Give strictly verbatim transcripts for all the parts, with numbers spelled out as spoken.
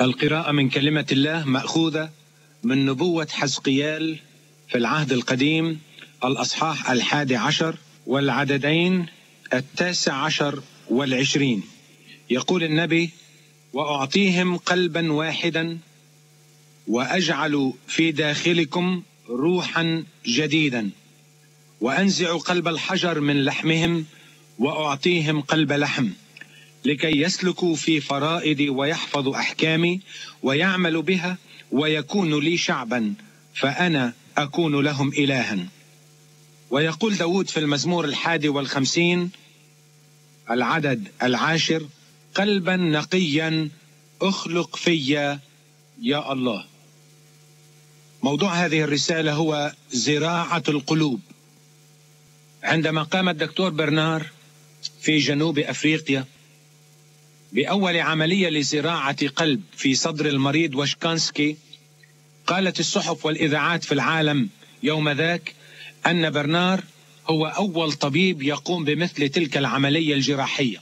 القراءة من كلمة الله مأخوذة من نبوة حزقيال في العهد القديم الأصحاح الحادي عشر والعددين التاسع عشر والعشرين. يقول النبي: وأعطيهم قلبا واحدا وأجعل في داخلكم روحا جديدا وأنزع قلب الحجر من لحمهم وأعطيهم قلب لحم لكي يسلكوا في فرائضي ويحفظوا أحكامي ويعملوا بها ويكونوا لي شعبا فأنا أكون لهم إلها. ويقول داود في المزمور الحادي والخمسين العدد العاشر: قلبا نقيا اخلق فيا يا الله. موضوع هذه الرسالة هو زراعة القلوب. عندما قام الدكتور برنار في جنوب أفريقيا بأول عملية لزراعة قلب في صدر المريض وشكانسكي، قالت الصحف والإذاعات في العالم يوم ذاك أن برنار هو أول طبيب يقوم بمثل تلك العملية الجراحية،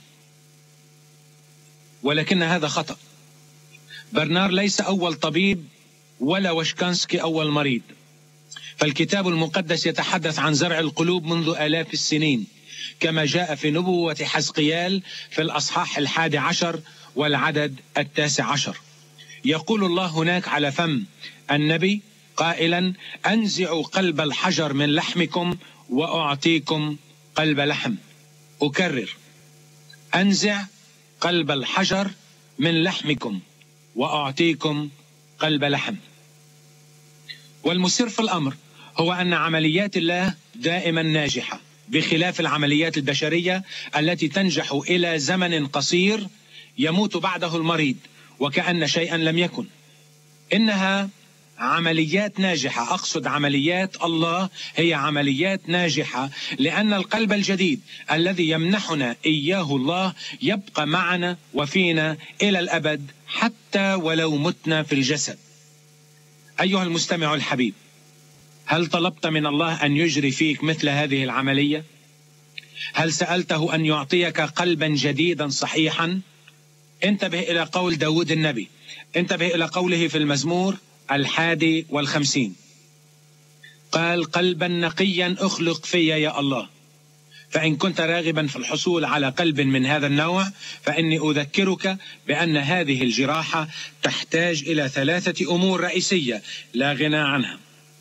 ولكن هذا خطأ. برنار ليس أول طبيب ولا وشكانسكي أول مريض، فالكتاب المقدس يتحدث عن زرع القلوب منذ آلاف السنين كما جاء في نبوة حزقيال في الأصحاح الحادي عشر والعدد التاسع عشر. يقول الله هناك على فم النبي قائلا: أنزع قلب الحجر من لحمكم وأعطيكم قلب لحم. أكرر: أنزع قلب الحجر من لحمكم وأعطيكم قلب لحم. والمسر في الأمر هو أن عمليات الله دائما ناجحة، بخلاف العمليات البشرية التي تنجح إلى زمن قصير يموت بعده المريض وكأن شيئا لم يكن. إنها عمليات ناجحة، أقصد عمليات الله هي عمليات ناجحة، لأن القلب الجديد الذي يمنحنا إياه الله يبقى معنا وفينا إلى الأبد حتى ولو متنا في الجسد. أيها المستمع الحبيب، هل طلبت من الله أن يجري فيك مثل هذه العملية؟ هل سألته أن يعطيك قلبا جديدا صحيحا؟ انتبه إلى قول داود النبي، انتبه إلى قوله في المزمور الحادي والخمسين، قال: قلبا نقيا اخلق فيا يا الله. فإن كنت راغبا في الحصول على قلب من هذا النوع فإني أذكرك بأن هذه الجراحة تحتاج إلى ثلاثة أمور رئيسية لا غنى عنها.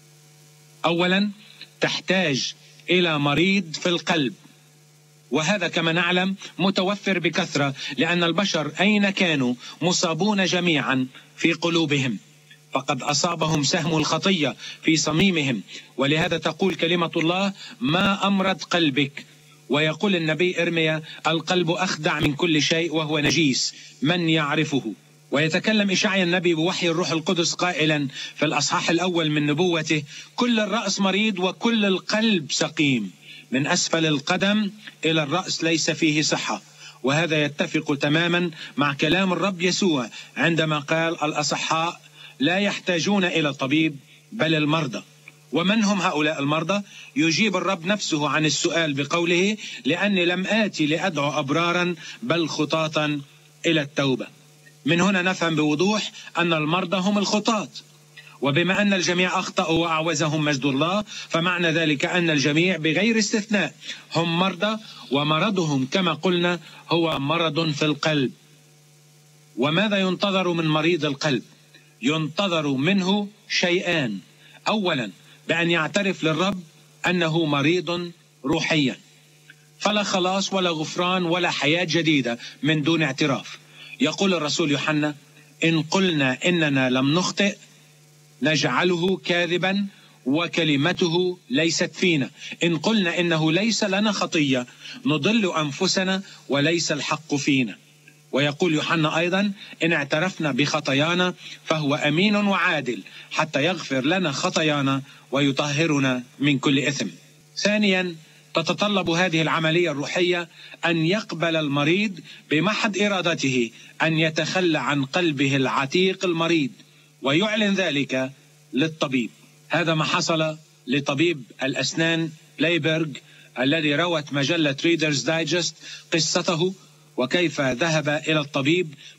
أولا، تحتاج إلى مريض في القلب، وهذا كما نعلم متوفر بكثرة، لأن البشر أين كانوا مصابون جميعا في قلوبهم، فقد أصابهم سهم الخطية في صميمهم. ولهذا تقول كلمة الله: ما أمرض قلبك. ويقول النبي إرميا: القلب أخدع من كل شيء وهو نجيس، من يعرفه؟ ويتكلم إشعيا النبي بوحي الروح القدس قائلا في الأصحاح الأول من نبوته: كل الرأس مريض وكل القلب سقيم، من أسفل القدم إلى الرأس ليس فيه صحة. وهذا يتفق تماما مع كلام الرب يسوع عندما قال: الأصحاء لا يحتاجون إلى طبيب بل المرضى. ومن هم هؤلاء المرضى؟ يجيب الرب نفسه عن السؤال بقوله: لأني لم آتي لأدعو أبرارا بل خطاطا إلى التوبة. من هنا نفهم بوضوح أن المرضى هم الخطاة، وبما أن الجميع أخطأوا وأعوزهم مجد الله فمعنى ذلك أن الجميع بغير استثناء هم مرضى، ومرضهم كما قلنا هو مرض في القلب. وماذا ينتظر من مريض القلب؟ ينتظر منه شيئان: أولا، بأن يعترف للرب أنه مريض روحيا، فلا خلاص ولا غفران ولا حياة جديدة من دون اعتراف. يقول الرسول يوحنا: إن قلنا إننا لم نخطئ نجعله كاذبا وكلمته ليست فينا، إن قلنا إنه ليس لنا خطية نضل أنفسنا وليس الحق فينا. ويقول يوحنا أيضا: إن اعترفنا بخطايانا فهو أمين وعادل حتى يغفر لنا خطايانا ويطهرنا من كل إثم. ثانيا، تتطلب هذه العملية الروحية أن يقبل المريض بمحض إرادته أن يتخلى عن قلبه العتيق المريض ويعلن ذلك للطبيب. هذا ما حصل لطبيب الأسنان بلايبرغ الذي روت مجلة ريدرز دايجست قصته وكيف ذهب إلى الطبيب